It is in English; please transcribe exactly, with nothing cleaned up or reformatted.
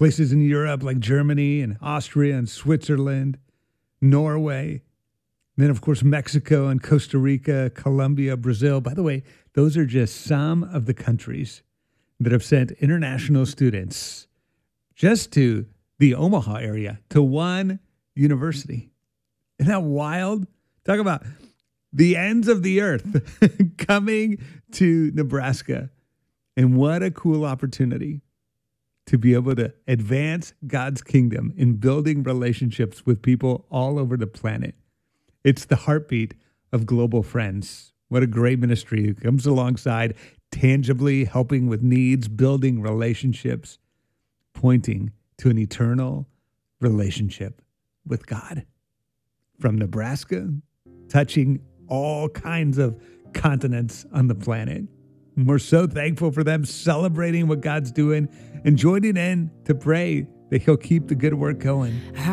Places in Europe like Germany and Austria and Switzerland, Norway. Then, of course, Mexico and Costa Rica, Colombia, Brazil. By the way, those are just some of the countries that have sent international students just to the Omaha area, to one university. Isn't that wild? Talk about the ends of the earth coming to Nebraska. And what a cool opportunity to be able to advance God's kingdom in building relationships with people all over the planet. It's the heartbeat of Global Friends. What a great ministry. It comes alongside tangibly helping with needs, building relationships, pointing to an eternal relationship with God. From Nebraska, touching all kinds of continents on the planet. And we're so thankful for them celebrating what God's doing and joining in to pray that he'll keep the good work going.